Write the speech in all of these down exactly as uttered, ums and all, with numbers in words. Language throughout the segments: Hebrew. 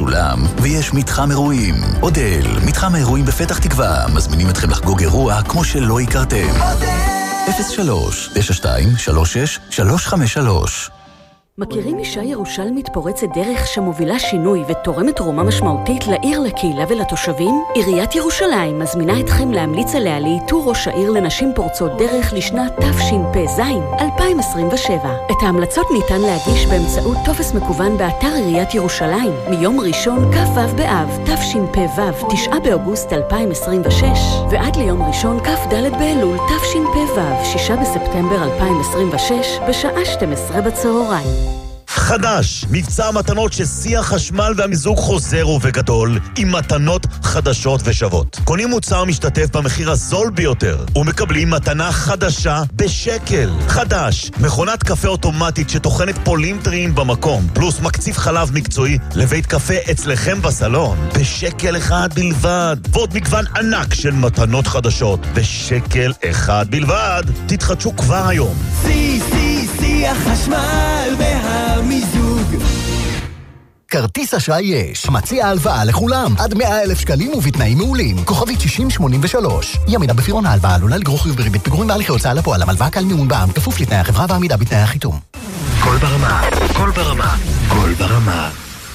משולם, ויש מתחם אירועים. אודל, מתחם האירועים בפתח תקווה, מזמינים אתכם לחגוג אירוע כמו שלא הכרתם. אפס שלוש תשע שתיים שלוש שש שלוש חמש שלוש. מכירים אישה ירושלמית פורצת דרך שמובילה שינוי ותורמת תרומה משמעותית לעיר, לקהילה ולתושבים? עיריית ירושלים מזמינה אתכם להמליץ עליה לאיתור ראש העיר לנשים פורצות דרך לשנת תשפ"ז אלפיים עשרים ושבע. את ההמלצות ניתן להגיש באמצעות טופס מקוון באתר עיריית ירושלים מיום ראשון כ"ו באב תשפ"ו תשעה באוגוסט אלפיים עשרים ושש ועד ליום ראשון כ"ד באלול תשפ"ו שישה בספטמבר אלפיים עשרים ושש בשעה שתים עשרה בצהריים. חדש, מבצע המתנות ששיא החשמל והמיזוג חוזר ובגדול עם מתנות חדשות ושוות. קונים מוצר משתתף במחיר הזול ביותר ומקבלים מתנה חדשה בשקל. חדש, מכונת קפה אוטומטית שטוחנת פולים טריים במקום, פלוס מקציף חלב מקצועי לבית קפה אצלכם בסלון בשקל אחד בלבד. ועוד מגוון ענק של מתנות חדשות בשקל אחד בלבד. תתחדשו כבר היום. סי סי סי החשמל והמיזוג. כרטיס אשראי יש, מציע הלוואה לכולם, עד מאה אלף שקלים ובתנאים מעולים. כוכבית שישים שמונים ושלוש. ימינה בפירעון ההלוואה עלולה לגרור חיוב בריבית פיגורים בהליכי הוצאה לפועל, הלוואה קל מימון בע"מ, כפוף לתנאי החברה ועמידה בתנאי החיתום. קול ברמה, קול ברמה, קול ברמה.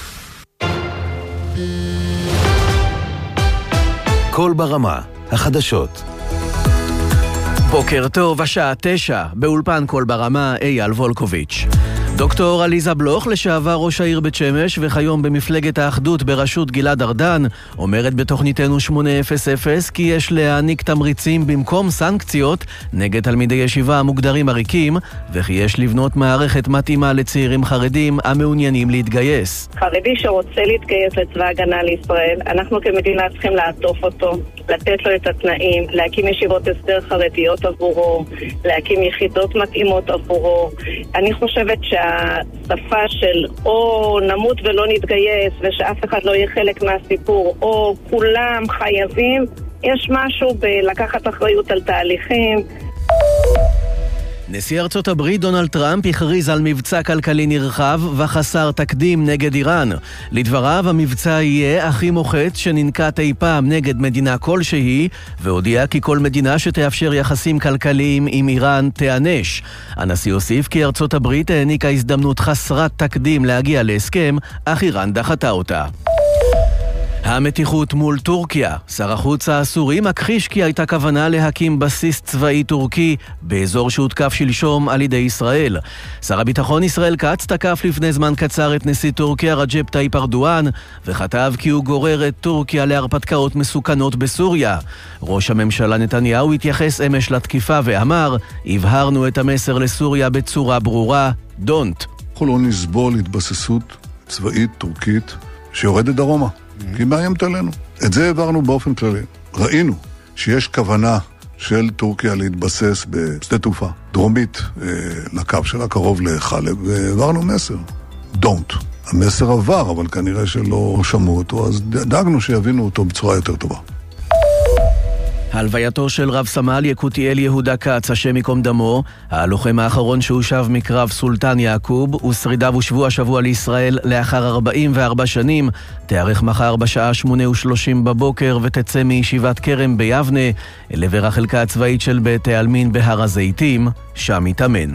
קול ברמה, החדשות. בוקר טוב, השעה תשע, באולפן קול ברמה, אייל וולקוביץ'. דוקטור עליזה בלוך, לשעבר ראש העיר בית שמש וכיום במפלגת האחדות בראשות גלעד ארדן, אומרת בתוכניתנו שמונה אפס אפס כי יש להעניק תמריצים במקום סנקציות נגד תלמידי ישיבה המוגדרים עריקים, וכי יש לבנות מערכת מתאימה לצעירים חרדים המעוניינים להתגייס. חרדי שרוצה להתגייס לצבא הגנה לישראל, אנחנו כמדינה צריכים לעטוף אותו, לתת לו את התנאים, להקים ישיבות הסדר חרדיות עבורו, להקים יחידות מתאימות עבורו. אני חושבת שהשפה של או נמות ולא נתגייס ושאף אחד לא יהיה חלק מהסיפור, או כולם חייבים, יש משהו בלקחת אחריות על תהליכים. נשיא ארצות הברית דונלד טראמפ הכריז על מבצע כלכלי נרחב וחסר תקדים נגד איראן. לדבריו, המבצע יהיה הכי מוחץ שננקט אי פעם נגד מדינה כלשהי, והודיע כי כל מדינה שתאפשר יחסים כלכליים עם איראן תיענש. הנשיא הוסיף כי ארצות הברית העניקה הזדמנות חסרת תקדים להגיע להסכם, אך איראן דחתה אותה. המתיחות מול טורקיה. שר החוץ הסורי מכחיש כי הייתה כוונה להקים בסיס צבאי טורקי באזור שהותקף שלשום על ידי ישראל. שר הביטחון ישראל כץ תקף לפני זמן קצר את נשיא טורקיה רג'פ טאיפ ארדואן וכתב כי הוא גורר את טורקיה להרפתקאות מסוכנות בסוריה. ראש הממשלה נתניהו התייחס אמש לתקיפה ואמר, הבהרנו את המסר לסוריה בצורה ברורה, don't. אנחנו לא נסבול התבססות צבאית טורקית שיורדת דרומה. כי מאיימת עלינו. את זה העברנו באופן כללי. ראינו שיש כוונה של טורקיה להתבסס בשדה תעופה דרומית אה, לקו שלה קרוב לחלב, והעברנו מסר. Don't. המסר עבר, אבל כנראה שלא שמעו אותו, אז דאגנו שיבינו אותו בצורה יותר טובה. הלווייתו של רב סמל יקותיאל יהודה כץ, השם ייקום דמו, הלוחם האחרון שהושב מקרב סולטן יעקוב, ושרידיו הושבו השבוע לישראל לאחר ארבעים וארבע שנים, תארך מחר בשעה שמונה ושלושים בבוקר ותצא מישיבת כרם ביבנה, אל עבר החלקה הצבאית של בית העלמין בהר הזיתים, שם יתאמן.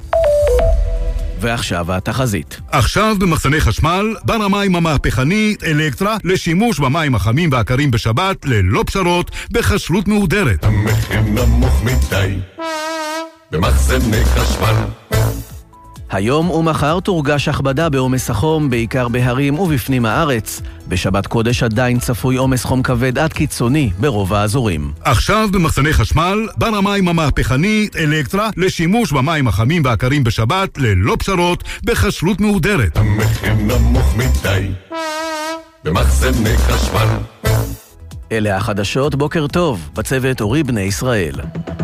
ועכשיו התחזית. עכשיו במחסני חשמל, בר המים המהפכני אלקטרה לשימוש במים החמים והקרים בשבת ללא פשרות בכשרות מהודרת. המחיר נמוך מדי במחסני חשמל. היום ומחר תורגש הכבדה בעומס החום, בעיקר בהרים ובפנים הארץ. בשבת קודש עדיין צפוי עומס חום כבד עד קיצוני ברוב האזורים. עכשיו במחסני חשמל, בר המים המהפכני אלקטרה לשימוש במים החמים והקרים בשבת ללא פשרות בכשרות מהודרת. המחיר נמוך מדי במחסני חשמל. אלה החדשות, בוקר טוב, בצוות אורי בני ישראל.